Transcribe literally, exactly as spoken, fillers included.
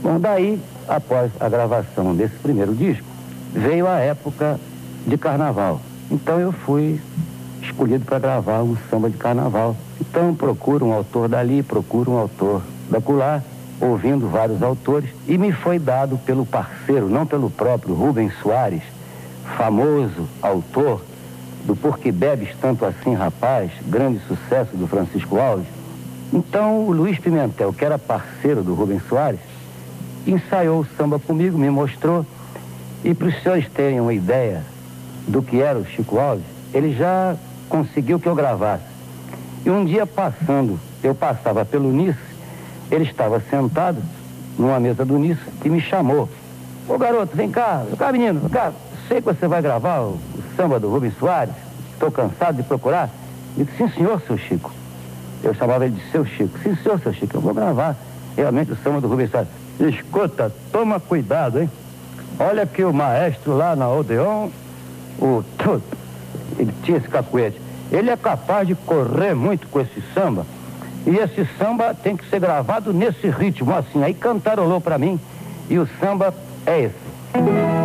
Bom, daí, após a gravação desse primeiro disco, veio a época de carnaval. Então eu fui escolhido para gravar um samba de carnaval. Então procuro um autor dali, procuro um autor daculá, ouvindo vários autores, e me foi dado pelo parceiro, não pelo próprio Rubens Soares, famoso autor do Por Que Bebes Tanto Assim, Rapaz, grande sucesso do Francisco Alves. Então o Luiz Pimentel, que era parceiro do Rubens Soares, ensaiou o samba comigo, me mostrou, e para os senhores terem uma ideia do que era o Chico Alves, ele já conseguiu que eu gravasse. E um dia passando, eu passava pelo Nice, ele estava sentado numa mesa do Nice e me chamou. Ô garoto, vem cá, vem cá menino, vem cá, sei que você vai gravar o, o samba do Rubens Soares, estou cansado de procurar. Eu disse, sim senhor, seu Chico. Eu chamava ele de seu Chico. Sim senhor, seu Chico, eu vou gravar realmente o samba do Rubens Soares. Escuta, toma cuidado, hein? Olha que o maestro lá na Odeon, o ele tinha esse cacuete, ele é capaz de correr muito com esse samba, e esse samba tem que ser gravado nesse ritmo, assim. Aí cantarolou pra mim, e o samba é esse.